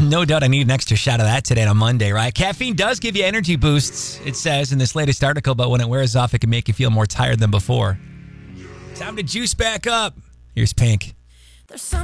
No doubt I need an extra shot of that today on a Monday, right? Caffeine does give you energy boosts, it says in this latest article, but when it wears off, it can make you feel more tired than before. Time to juice back up. Here's Pink. There's some